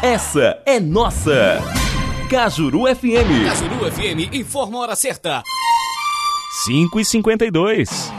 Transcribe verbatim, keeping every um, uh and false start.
essa é nossa. Cajuru F M. Cajuru F M informa a hora certa. cinco e cinquenta e dois.